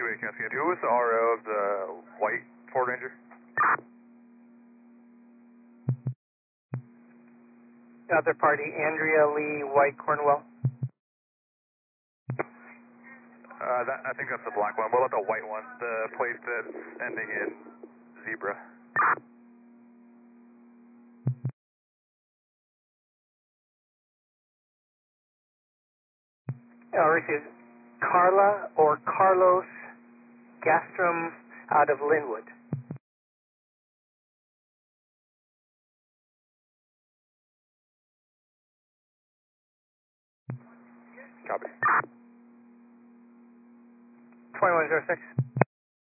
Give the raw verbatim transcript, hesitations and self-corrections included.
eight Cascade. Who was the R O of the white Ford Ranger? Other party, Andrea Lee White Cornwell. Uh, that, I think that's the black one. What about the white one? The plate that's ending in zebra. Uh, received Carla or Carlos Gastrom out of Linwood. Copy. twenty-one oh six.